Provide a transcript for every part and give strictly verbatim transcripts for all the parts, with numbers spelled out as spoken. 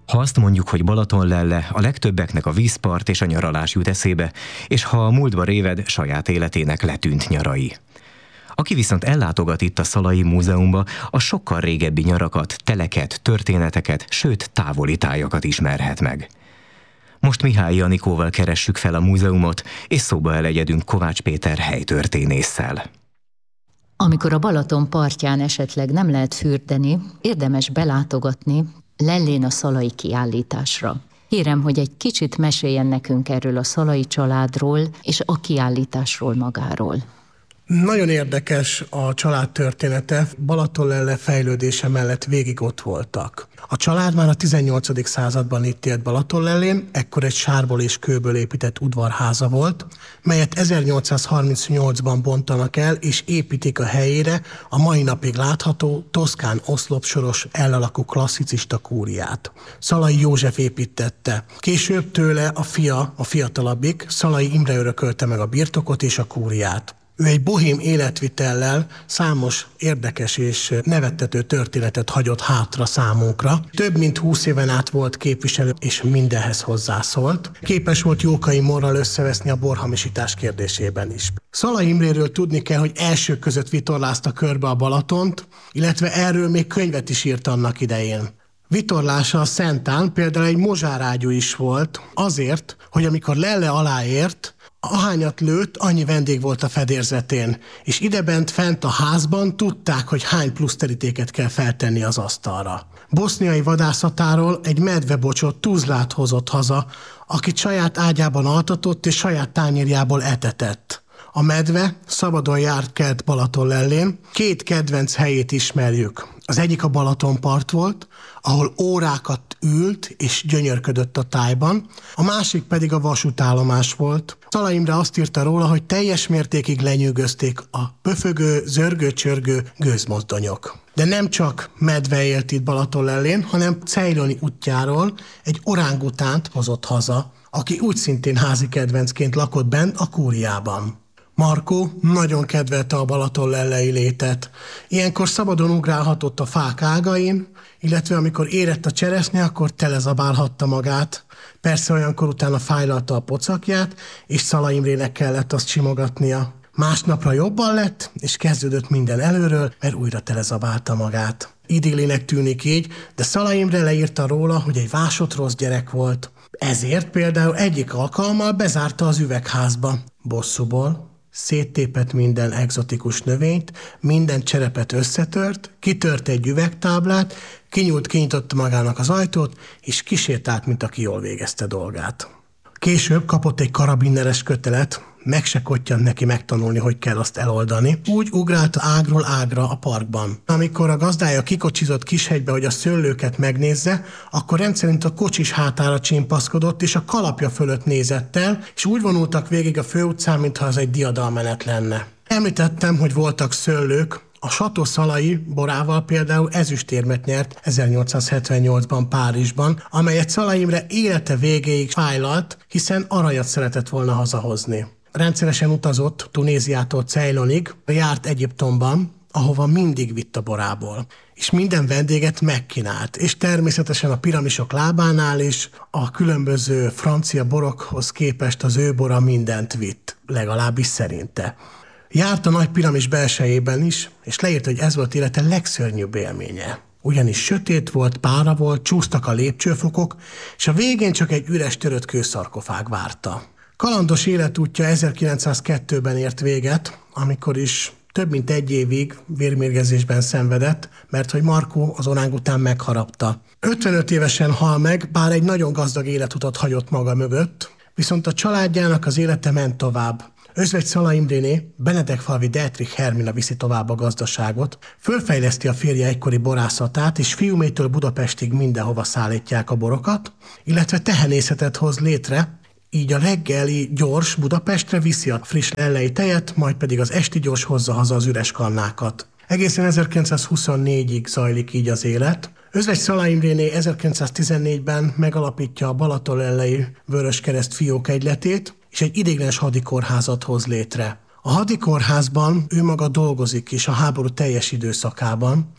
Ha azt mondjuk, hogy Balatonlelle, a legtöbbeknek a vízpart és a nyaralás jut eszébe, és ha a múltba réved, saját életének letűnt nyarai. Aki viszont ellátogat itt a Szalai Múzeumba, a sokkal régebbi nyarakat, teleket, történeteket, sőt távoli tájakat ismerhet meg. Most Mihály Anikóval keressük fel a múzeumot, és szóba elegyedünk Kovács Péter helytörténésszel. Amikor a Balaton partján esetleg nem lehet fürdeni, érdemes belátogatni Lellén a szalai kiállításra. Kérem, hogy egy kicsit meséljen nekünk erről a szalai családról és a kiállításról magáról. Nagyon érdekes a család története. Balatonlelle fejlődése mellett végig ott voltak. A család már a tizennyolcadik században itt élt Balatonlellén, ekkor egy sárból és kőből épített udvarháza volt, melyet ezernyolcszázharmincnyolcban bontanak el, és építik a helyére a mai napig látható toszkán oszlopsoros elalakú klasszicista kúriát. Szalai József építette. Később tőle a fia, a fiatalabbik, Szalai Imre örökölte meg a birtokot és a kúriát. Ő egy bohém életvitellel számos érdekes és nevettető történetet hagyott hátra számunkra. Több mint húsz éven át volt képviselő, és mindenhez hozzászólt. Képes volt Jókai Morral összeveszni a borhamisítás kérdésében is. Szalai Imréről tudni kell, hogy elsők között vitorlázta körbe a Balatont, illetve erről még könyvet is írt annak idején. Vitorlása a Szentán például egy mozsárágyú is volt, azért, hogy amikor Lelle aláért, ahányat lőtt, annyi vendég volt a fedélzetén, és idebent fent a házban tudták, hogy hány plusz terítéket kell feltenni az asztalra. Boszniai vadászatáról egy medvebocsot, Tuzlát hozott haza, akit saját ágyában altatott és saját tányérjából etetett. A medve szabadon járt kelt Balatonlellén, két kedvenc helyét ismerjük. Az egyik a Balatonpart volt, ahol órákat ült és gyönyörködött a tájban, a másik pedig a vasútállomás volt. Szalai Imre azt írta róla, hogy teljes mértékig lenyűgözték a pöfögő, zörgő-csörgő gőzmozdonyok. De nem csak medve élt itt Balatonlellén, hanem ceyloni útjáról egy orángutánt hozott haza, aki úgy szintén házi kedvencként lakott bent a kúriában. Markó nagyon kedvelte a balatonlellei létet. Ilyenkor szabadon ugrálhatott a fák ágain, illetve amikor érett a cseresznye, akkor telezabálhatta magát. Persze olyankor utána fájlalta a pocakját, és Szalai Imrének kellett azt simogatnia. Másnapra jobban lett, és kezdődött minden előről, mert újra telezabálta magát. Idillinek tűnik így, de Szalai Imre leírta róla, hogy egy vásott rossz gyerek volt. Ezért például egyik alkalommal bezárta az üvegházba. Bosszúból széttépett minden egzotikus növényt, minden cserepet összetört, kitört egy üvegtáblát, kinyúlt, kinyitotta magának az ajtót, és kisétált, mint aki jól végezte dolgát. Később kapott egy karabineres kötelet, meg se kottyant neki megtanulni, hogy kell azt eloldani. Úgy ugrált ágról ágra a parkban. Amikor a gazdája kikocsizott Kishegybe, hogy a szőlőket megnézze, akkor rendszerint a kocsis hátára csimpaszkodott, és a kalapja fölött nézett el, és úgy vonultak végig a főutcán, mintha az egy diadalmenet lenne. Említettem, hogy voltak szőlők. A Sató Szalai borával például ezüstérmet nyert ezernyolcszázhetvennyolcban Párizsban, amelyet Szalai Imre élete végéig fájlalt, hiszen aranyat szeretett volna hazahozni. Rendszeresen utazott Tunéziától Ceylonig, járt Egyiptomban, ahova mindig vitt a borából. És minden vendéget megkínált, és természetesen a piramisok lábánál is a különböző francia borokhoz képest az ő bora mindent vitt, legalábbis szerinte. Járt a nagy piramis belsejében is, és leírta, hogy ez volt élete legszörnyűbb élménye. Ugyanis sötét volt, pára volt, csúsztak a lépcsőfokok, és a végén csak egy üres törött kőszarkofág várta. Kalandos életútja ezerkilencszázkettőben ért véget, amikor is több mint egy évig vérmérgezésben szenvedett, mert hogy Markó az orángután megharapta. ötvenöt évesen hal meg, bár egy nagyon gazdag életutat hagyott maga mögött, viszont a családjának az élete ment tovább. Özvegy Szalai Imréné Benedekfalvi Detrich Hermina viszi tovább a gazdaságot, fölfejleszti a férje egykori borászatát, és fiumétől Budapestig mindenhova szállítják a borokat, illetve tehenészetet hoz létre, így a reggeli gyors Budapestre viszi a friss lellei tejet, majd pedig az esti gyors hozza haza az üres kannákat. Egészen ezerkilencszázhuszonnégyig zajlik így az élet. Özvegy Szalai Imréné ezerkilencszáztizennégyben megalapítja a balatonlellei Vöröskereszt fiókegyletét, és egy ideiglenes hadikórházat hoz létre. A hadikórházban ő maga dolgozik is a háború teljes időszakában.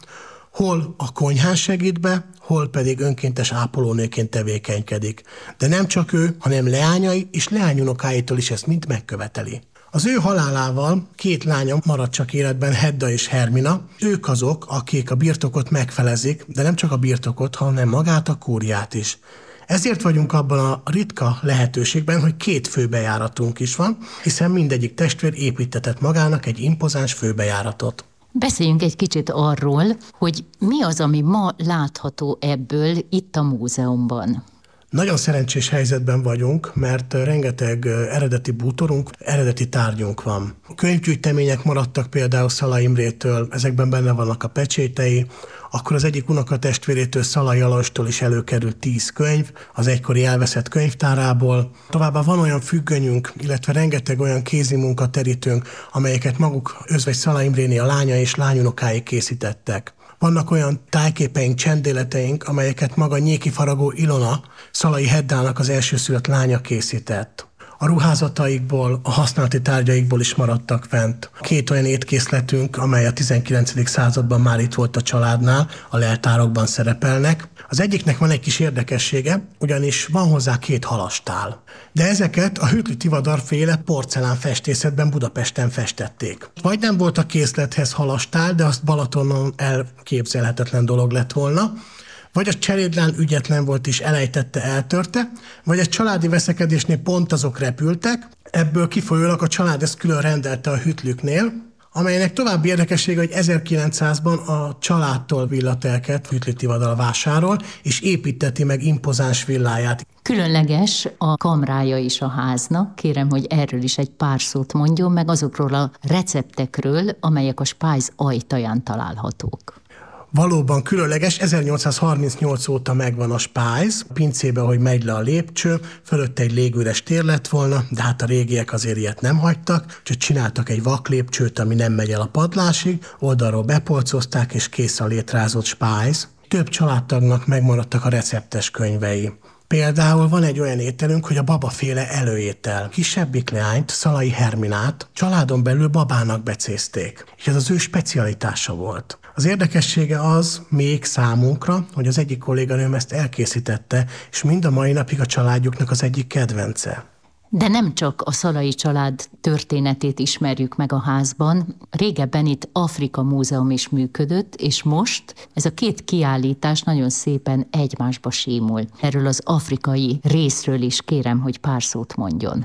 Hol a konyhán segít be, hol pedig önkéntes ápolónőként tevékenykedik. De nem csak ő, hanem leányai és leányunokáitól is ezt mind megköveteli. Az ő halálával két lánya maradt csak életben, Hedda és Hermina. Ők azok, akik a birtokot megfelezik, de nem csak a birtokot, hanem magát a kúriát is. Ezért vagyunk abban a ritka lehetőségben, hogy két főbejáratunk is van, hiszen mindegyik testvér építetett magának egy impozáns főbejáratot. Beszéljünk egy kicsit arról, hogy mi az, ami ma látható ebből itt a múzeumban. Nagyon szerencsés helyzetben vagyunk, mert rengeteg eredeti bútorunk, eredeti tárgyunk van. Könyvgyűjtemények maradtak például Szalay Imrétől, ezekben benne vannak a pecsétei, akkor az egyik unokatestvérétől, Szalay Alajstól is előkerült tíz könyv, az egykori elveszett könyvtárából. Továbbá van olyan függönyünk, illetve rengeteg olyan kézimunkaterítőnk, amelyeket maguk özvegy Szalay Imréné a lánya és lányunokái készítettek. Vannak olyan tájképeink, csendéleteink, amelyeket maga Nyéki Faragó Ilona, Szalay Heddának az elsőszülött lánya készített. A ruházataikból, a használati tárgyaikból is maradtak fent. Két olyan étkészletünk, amely a tizenkilencedik században már itt volt a családnál, a leltárokban szerepelnek. Az egyiknek van egy kis érdekessége, ugyanis van hozzá két halastál. De ezeket a Hüttli Tivadar féle porcelán festészetben Budapesten festették. Vagy nem volt a készlethez halastál, de azt Balatonon elképzelhetetlen dolog lett volna, vagy a cserédlán ügyetlen volt és elejtette, eltörte, vagy egy családi veszekedésnél pont azok repültek, ebből kifolyólag a család ezt külön rendelte a Hüttlüknél, amelynek további érdekessége, hogy ezerkilencszázban a családtól villatelt Hüttli Tivadar vásárol, és építeti meg impozáns villáját. Különleges a kamrája is a háznak. Kérem, hogy erről is egy pár szót mondjon, meg azokról a receptekről, amelyek a spájz ajtaján találhatók. Valóban különleges, ezernyolcszázharmincnyolc óta megvan a spájz, pincébe, hogy megy le a lépcső, fölötte egy légüres tér lett volna, de hát a régiek azért ilyet nem hagytak, úgyhogy csináltak egy vaklépcsőt, ami nem megy el a padlásig, oldalról bepolcozták, és kész a létrázott spájz. Több családtagnak megmaradtak a receptes könyvei. Például van egy olyan ételünk, hogy a babaféle előétel. Kisebbik leányt, Szalay Herminát családon belül babának becézték, és ez az ő specialitása volt. Az érdekessége az még számunkra, hogy az egyik kolléganőm ezt elkészítette, és mind a mai napig a családjuknak az egyik kedvence. De nem csak a Szalay család történetét ismerjük meg a házban. Régebben itt Afrika Múzeum is működött, és most ez a két kiállítás nagyon szépen egymásba símul. Erről az afrikai részről is kérem, hogy pár szót mondjon.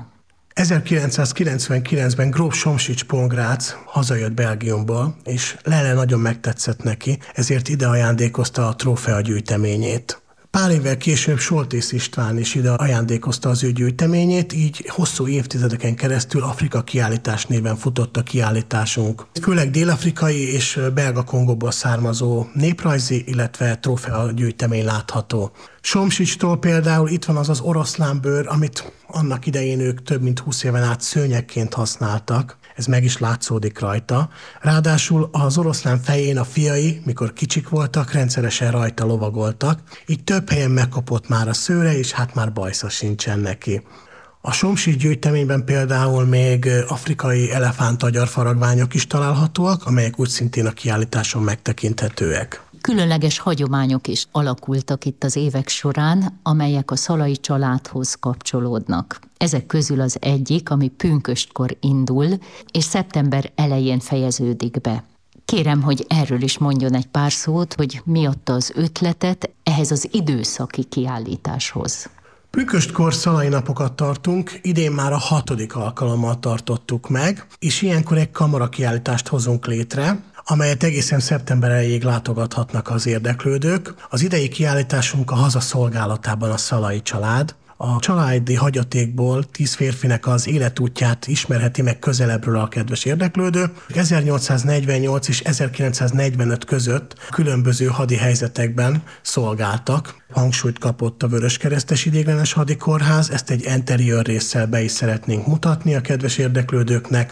ezerkilencszázkilencvenkilencben gróf Somsics-Pongrác hazajött Belgiumból, és Lele nagyon megtetszett neki, ezért ide ajándékozta a trófea gyűjteményét. Pár évvel később Soltész István is ide ajándékozta az ő gyűjteményét, így hosszú évtizedeken keresztül Afrika kiállítás néven futott a kiállításunk. Főleg dél-afrikai és belga Kongóból származó néprajzi, illetve trófea gyűjtemény látható. Somsicstól például itt van az az oroszlánbőr, amit annak idején ők több mint húsz éven át szőnyegként használtak. Ez meg is látszódik rajta. Ráadásul az oroszlán fején a fiai, mikor kicsik voltak, rendszeresen rajta lovagoltak. Így több helyen megkopott már a szőre, és hát már bajsza sincsen neki. A Somsics gyűjteményben például még afrikai elefántagyar faragványok is találhatóak, amelyek úgy szintén a kiállításon megtekinthetőek. Különleges hagyományok is alakultak itt az évek során, amelyek a Szalay családhoz kapcsolódnak. Ezek közül az egyik, ami pünköstkor indul, és szeptember elején fejeződik be. Kérem, hogy erről is mondjon egy pár szót, hogy mi adta az ötletet ehhez az időszaki kiállításhoz. Pünköstkor Szalay napokat tartunk, idén már a hatodik alkalommal tartottuk meg, és ilyenkor egy kamarakiállítást hozunk létre, amelyet egészen szeptember elejéig látogathatnak az érdeklődők. Az idei kiállításunk a haza szolgálatában a Szalay család. A családi hagyatékból tíz férfinek az életútját ismerheti meg közelebbről a kedves érdeklődő. ezernyolcszáznegyvennyolc és ezerkilencszáznegyvenöt között különböző hadi helyzetekben szolgáltak. Hangsúlyt kapott a Vöröskeresztes Ideiglenes Hadikórház, ezt egy interiőr résszel be is szeretnénk mutatni a kedves érdeklődőknek.